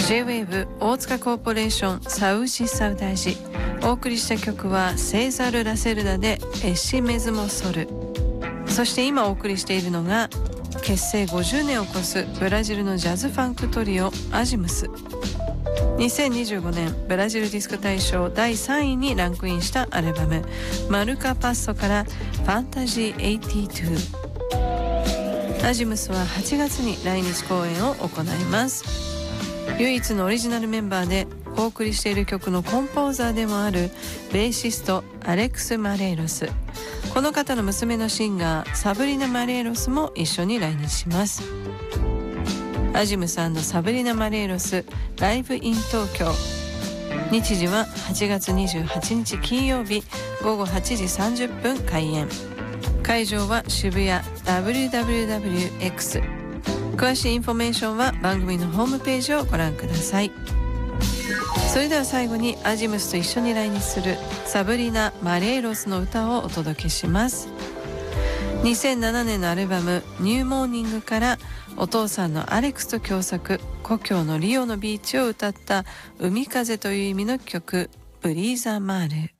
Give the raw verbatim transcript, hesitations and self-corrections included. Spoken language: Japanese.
J-ウェーブ 大塚コーポレーションサウジサウダージ。お送りした曲はセーザル・ラセルダでエシメズモソル。そして今お送りしているのが結成ごじゅうねんを超すブラジルのジャズファンクトリオアジムス。にせんにじゅうごねんブラジルディスク大賞だいさんいにランクインしたアルバムマルカパッソからファンタジーはちじゅうに。アジムスははちがつに来日公演を行います。唯一のオリジナルメンバーでお送りしている曲のコンポーザーでもあるベーシストアレックス・マレーロス。この方の娘のシンガーサブリナ・マレーロスも一緒に来日します。アジムス&サブリナ・マレーロスライブイン東京。日時ははちがつにじゅうはちにち金曜日ごごはちじさんじゅっぷん開演。会場は渋谷 ダブリューダブリューダブリューエックス。詳しいインフォメーションは番組のホームページをご覧ください。それでは最後にアジムスと一緒に来日するサブリナ・マレーロスの歌をお届けします。にせんななねんのアルバムニューモーニングからお父さんのアレックスと共作、故郷のリオのビーチを歌った海風という意味の曲ブリーザ・マール。